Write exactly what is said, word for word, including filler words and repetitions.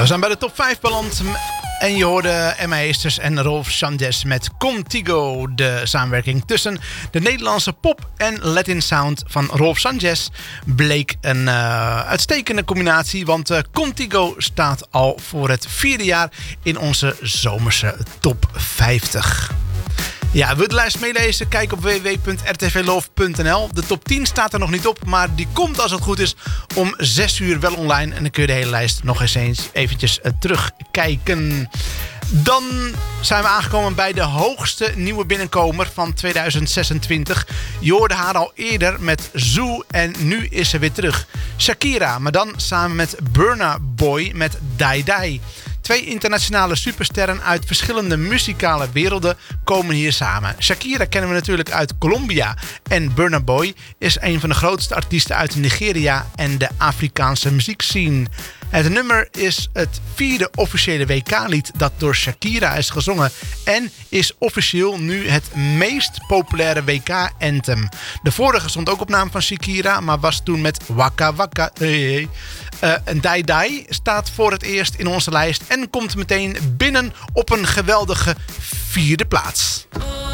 We zijn bij de top vijf beland. En je hoorde Emma Heesters en Rolf Sanchez met Contigo. De samenwerking tussen de Nederlandse pop en Latin sound van Rolf Sanchez bleek een uh, uitstekende combinatie. Want uh, Contigo staat al voor het vierde jaar in onze zomerse top vijftig. Ja, wil je de lijst meelezen? Kijk op w w w punt r t v love punt n l. De top tien staat er nog niet op, maar die komt als het goed is om zes uur wel online. En dan kun je de hele lijst nog eens, eens eventjes uh, terugkijken. Dan zijn we aangekomen bij de hoogste nieuwe binnenkomer van tweeduizend zesentwintig. Je hoorde haar al eerder met Zoo en nu is ze weer terug. Shakira, maar dan samen met Burna Boy met Die Die. Twee internationale supersterren uit verschillende muzikale werelden komen hier samen. Shakira kennen we natuurlijk uit Colombia. En Burna Boy is een van de grootste artiesten uit Nigeria en de Afrikaanse muziekscene. Het nummer is het vierde officiële W K-lied dat door Shakira is gezongen en is officieel nu het meest populaire W K-anthem. De vorige stond ook op naam van Shakira, maar was toen met Waka Waka. Hey, hey. Uh, een Die Die staat voor het eerst in onze lijst en komt meteen binnen op een geweldige vierde plaats.